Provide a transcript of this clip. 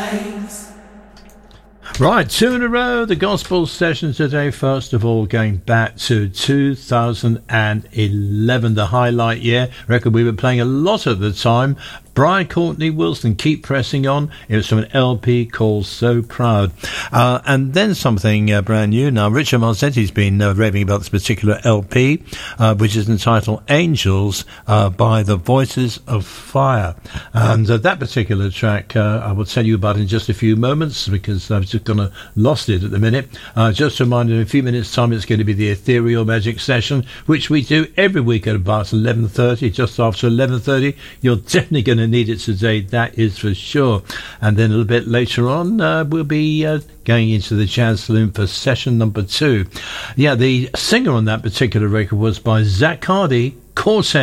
Right, two in a row, the gospel session today. First of all, going back to 2011, the highlight year. Record we were playing a lot at the time. Brian Courtney Wilson, Keep Pressing On. It was from an LP called So Proud. And then something brand new. Now, Richard Marzetti's been raving about this particular LP, which is entitled Angels by the Voices of Fire. And that particular track I will tell you about in just a few moments, because I've just kind of lost it at the minute. Just a reminder, in a few minutes' time, it's going to be the Ethereal Magic Session, which we do every week at about 11:30, just after 11:30. You're definitely going to need it today, that is for sure. And then a little bit later on, we'll be going into the Jazz Saloon for session number 2. Yeah, the singer on that particular record was by Zach Hardy, Cortez.